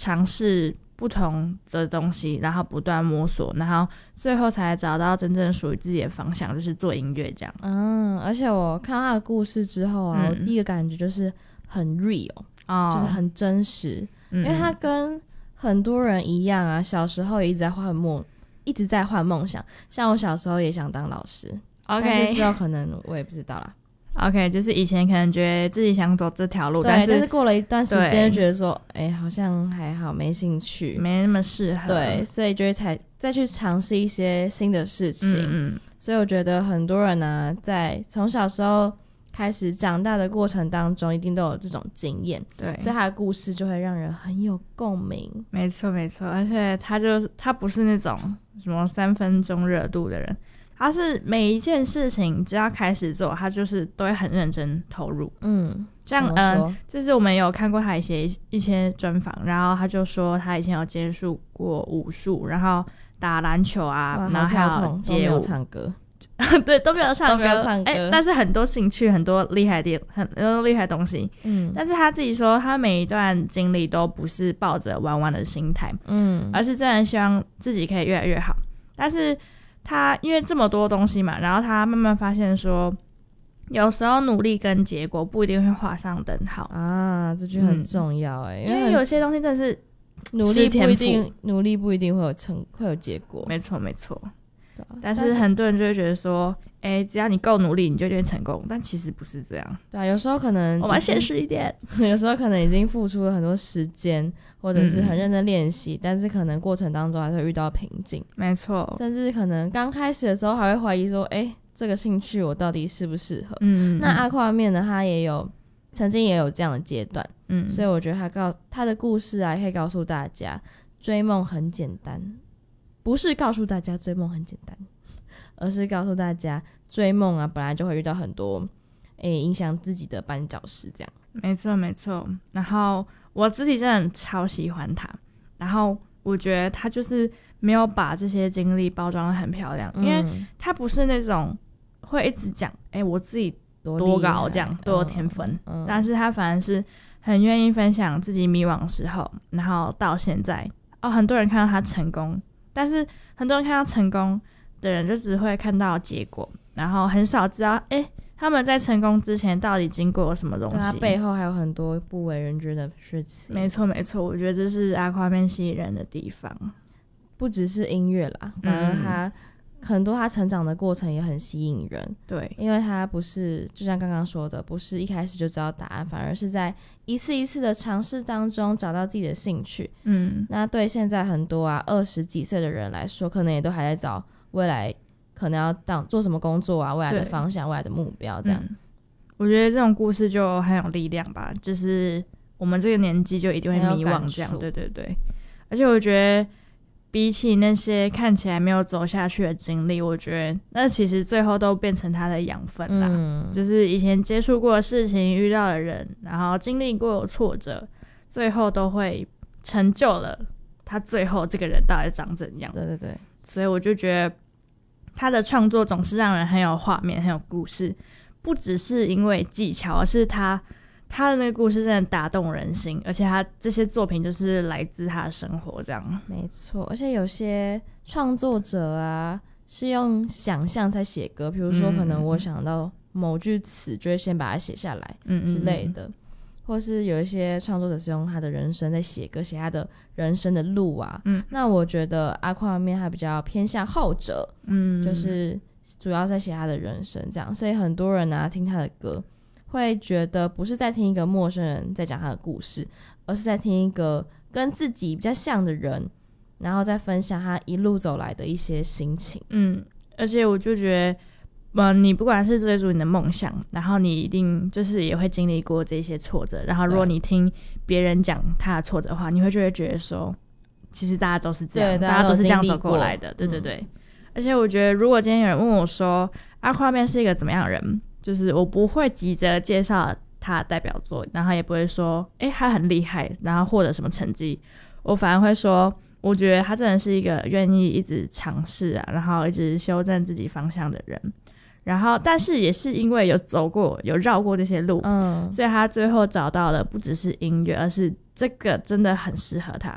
尝试不同的东西，然后不断摸索，然后最后才找到真正属于自己的方向，就是做音乐这样。 而且我看他的故事之后啊，我第一个感觉就是很 real，就是很真实，因为他跟很多人一样啊，小时候也一直在换梦想，像我小时候也想当老师 ，OK， 但是之后可能我也不知道啦。 OK， 就是以前可能觉得自己想走这条路， 对， 但是过了一段时间就觉得说，好像还好，没兴趣， 没那么适合。 对，所以就会再去尝试一些新的事情。所以我觉得很多人呢，在从小时候开始长大的过程当中，一定都有这种经验。对，所以他的故事就会让人很有共鸣。 没错，没错，而且他不是那种什么3分钟热度的人。他是每一件事情只要开始做，他就是都会很认真投入。像就是我们有看过他一些专访，然后他就说他以前有接触过武术，然后打篮球啊，然后还有街舞，都没有唱歌。 对，都没有唱歌，但是很多兴趣，很多厉害的东西。但是他自己说，他每一段经历都不是抱着玩玩的心态，而是真的希望自己可以越来越好。但是他因为这么多东西嘛，然后他慢慢发现说，有时候努力跟结果不一定会画上等号啊，这句很重要因为有些东西真的是努力不一定会有结果。 没错没错，但是很多人就会觉得说，只要你够努力，你就会成功，但其实不是这样。 对啊，有时候可能我们现实一点， 有时候可能已经付出了很多时间，或者是很认真练习，但是可能过程当中还是会遇到瓶颈。 没错， 甚至可能刚开始的时候还会怀疑说，这个兴趣我到底适不适合？那阿跨面呢，他曾经也有这样的阶段，所以我觉得他的故事啊，可以告诉大家，追梦很简单。不是告诉大家追梦很简单，而是告诉大家追梦啊，本来就会遇到很多影响自己的绊脚石这样。 没错没错，然后我自己真的超喜欢他，然后我觉得他就是没有把这些经历包装得很漂亮，因为他不是那种会一直讲我自己多高这样多有天分，但是他反而是很愿意分享自己迷惘的时候，然后到现在很多人看到他成功，但是很多人看到成功的人就只会看到结果，然后很少知道他们在成功之前到底经过了什么东西， 他背后还有很多不为人知的事情。 没错没错，我觉得这是阿跨面吸引人的地方， 不只是音乐啦，反而很多他成长的过程也很吸引人。 对， 因为他不是就像刚刚说的，不是一开始就知道答案，反而是在一次一次的尝试当中找到自己的兴趣。那对现在很多20几岁的人来说，可能也都还在找未来可能要做什么工作啊，未来的方向，未来的目标这样。 我觉得这种故事就很有力量吧，就是我们这个年纪就一定会迷惘这样。对对对，而且我觉得比起那些看起来没有走下去的经历，我觉得那其实最后都变成他的养分啦。就是以前接触过的事情，遇到的人，然后经历过的挫折，最后都会成就了他最后这个人到底长怎样。 对对对， 所以我就觉得他的创作总是让人很有画面，很有故事，不只是因为技巧，而是他的那个故事真的打动人心，而且他这些作品就是来自他的生活这样。 没错，而且有些创作者啊是用想象在写歌，比如说可能我想到某句词就会先把它写下来之类的，或是有一些创作者是用他的人生在写歌，写他的人生的路啊。那我觉得阿跨面还比较偏向后者，就是主要在写他的人生这样，所以很多人听他的歌会觉得不是在听一个陌生人在讲他的故事，而是在听一个跟自己比较像的人，然后再分享他一路走来的一些心情。 而且我就觉得你不管是追逐你的梦想，然后你一定就是也会经历过这些挫折，然后如果你听别人讲他的挫折的话，你会就会觉得说其实大家都是这样，大家都是这样走过来的。对对对，而且我觉得如果今天有人问我说阿跨面是一个怎么样的人，就是我不会急着介绍他的代表作，然后也不会说他很厉害然后获得什么成绩，我反而会说我觉得他真的是一个愿意一直尝试然后一直修正自己方向的人，然后但是也是因为有走过有绕过这些路，所以他最后找到的不只是音乐，而是这个真的很适合他，